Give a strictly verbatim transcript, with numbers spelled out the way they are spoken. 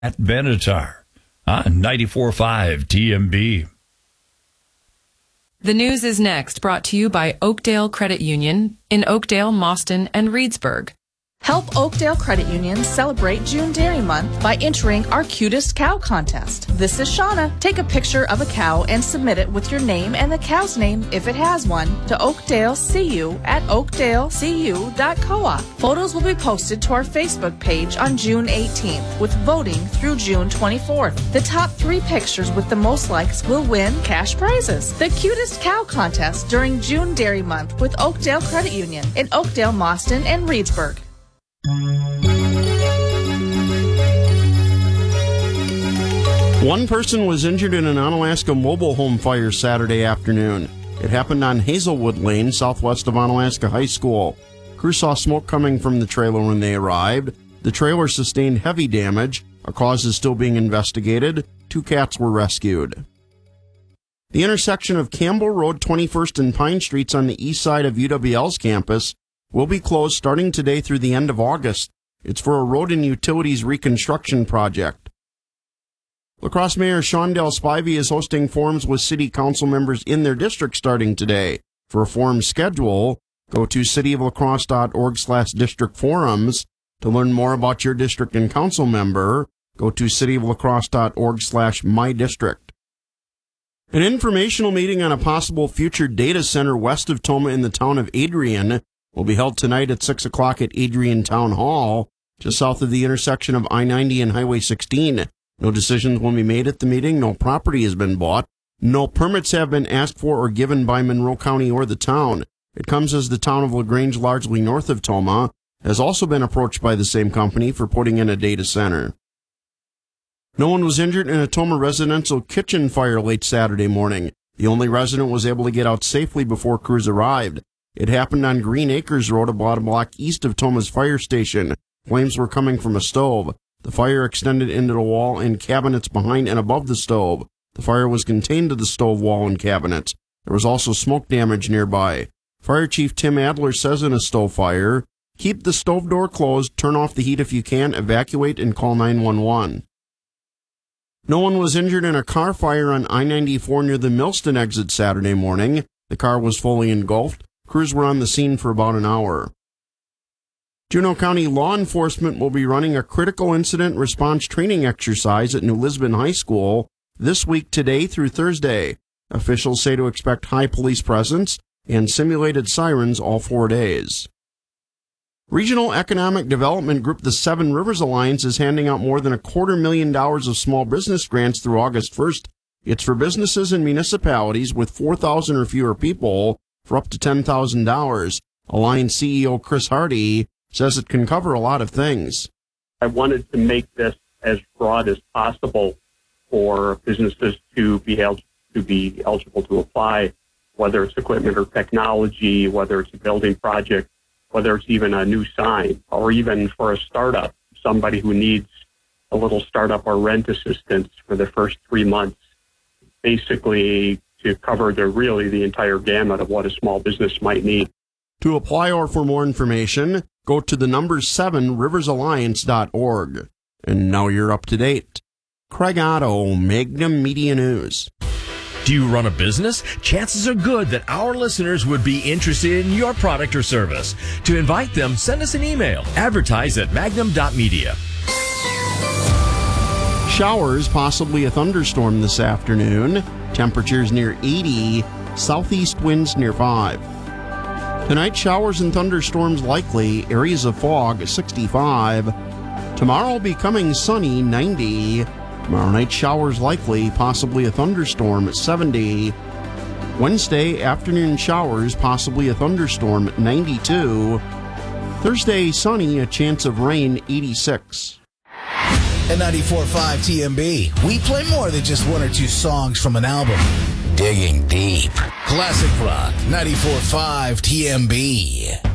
at Benatar on ninety-four point five T M B. The news is next, brought to you by Oakdale Credit Union in Oakdale, Mauston, and Reedsburg. Help Oakdale Credit Union celebrate June Dairy Month by entering our Cutest Cow contest. This is Shauna. Take a picture of a cow and submit it with your name and the cow's name, if it has one, to Oakdale C U at oakdale c u dot coop. Photos will be posted to our Facebook page on June eighteenth, with voting through June twenty-fourth. The top three pictures with the most likes will win cash prizes. The Cutest Cow contest during June Dairy Month with Oakdale Credit Union in Oakdale, Mauston, and Reedsburg. One person was injured in an Onalaska mobile home fire Saturday afternoon. It happened on Hazelwood Lane, southwest of Onalaska High School. Crews saw smoke coming from the trailer when they arrived. The trailer sustained heavy damage. A cause is still being investigated. Two cats were rescued. The intersection of Campbell Road, twenty-first, and Pine Streets on the east side of U W L's campus will be closed starting today through the end of August. It's for a road and utilities reconstruction project. La Crosse Mayor Shondell Spivey is hosting forums with city council members in their district starting today. For a forum schedule, go to cityoflacrosse.org slash district forums. To learn more about your district and council member, go to cityoflacrosse.org slash my district. An informational meeting on a possible future data center west of Tomah in the town of Adrian will be held tonight at six o'clock at Adrian Town Hall, just south of the intersection of I ninety and Highway sixteen. No decisions will be made at the meeting. No property has been bought. No permits have been asked for or given by Monroe County or the town. It comes as the town of LaGrange, largely north of Tomah, has also been approached by the same company for putting in a data center. No one was injured in a Tomah residential kitchen fire late Saturday morning. The only resident was able to get out safely before crews arrived. It happened on Green Acres Road, about a block east of Tomah's fire station. Flames were coming from a stove. The fire extended into the wall and cabinets behind and above the stove. The fire was contained to the stove wall and cabinets. There was also smoke damage nearby. Fire Chief Tim Adler says in a stove fire, keep the stove door closed, turn off the heat if you can, evacuate, and call nine one one. No one was injured in a car fire on I ninety-four near the Millston exit Saturday morning. The car was fully engulfed. Crews were on the scene for about an hour. Juneau County law enforcement will be running a critical incident response training exercise at New Lisbon High School this week, today through Thursday. Officials say to expect high police presence and simulated sirens all four days. Regional Economic Development Group, the Seven Rivers Alliance, is handing out more than a quarter million dollars of small business grants through August first. It's for businesses and municipalities with four thousand or fewer people for up to ten thousand dollars. Alliance C E O Chris Hardy says it can cover a lot of things. I wanted to make this as broad as possible for businesses to be able to be eligible to apply, whether it's equipment or technology, whether it's a building project, whether it's even a new sign, or even for a startup, somebody who needs a little startup or rent assistance for the first three months, basically to cover the really the entire gamut of what a small business might need. To apply or for more information, go to the number seven rivers alliance dot org. And now you're up to date. Craig Otto, Magnum Media News. Do you run a business? Chances are good that our listeners would be interested in your product or service. To invite them, send us an email. Advertise at magnum dot media. Showers, possibly a thunderstorm this afternoon. Temperatures near eighty. Southeast winds near five. Tonight, showers and thunderstorms likely. Areas of fog, sixty-five. Tomorrow, becoming sunny, ninety. Tomorrow night, showers likely, possibly a thunderstorm at seventy. Wednesday, afternoon showers, possibly a thunderstorm, ninety-two. Thursday, sunny, a chance of rain, eighty-six. At ninety-four point five T M B, we play more than just one or two songs from an album. Digging deep. Classic rock, ninety-four point five T M B.